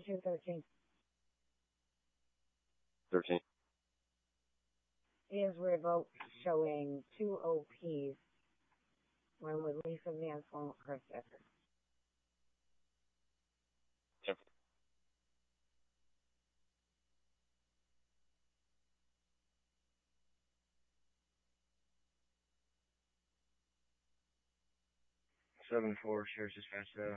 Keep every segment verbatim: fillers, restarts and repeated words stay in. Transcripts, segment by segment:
two thirteen. thirteen. Is revoked, showing two O Ps. One with Lisa Van Font, Chris Decker. Yep. seven four, Sheriff's Dispatch, uh,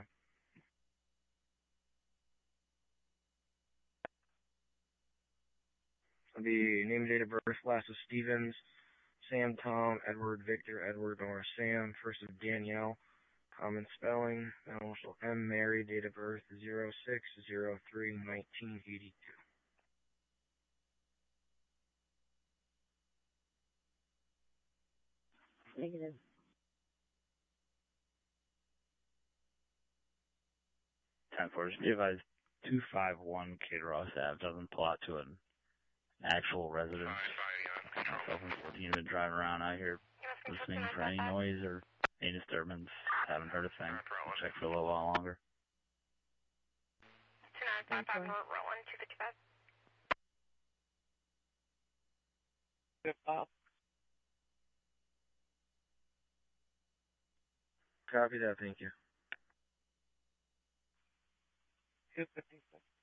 the name and date of birth, last of Stevens, Sam, Tom, Edward, Victor, Edward, or Sam, first of Danielle, common spelling, initial M, Mary, date of birth, zero six zero three nineteen eighty-two. Negative. ten four, just be advised, two five one Kate Ross Ave doesn't pull out to an actual residence. Myself and fourteen have been driving around out here listening for any noise or any disturbance. Haven't heard a thing. We'll check for a little while longer. two nine five five, Rutland, two fifty-five. Good, Bob. Copy that, thank you. two fifty-six.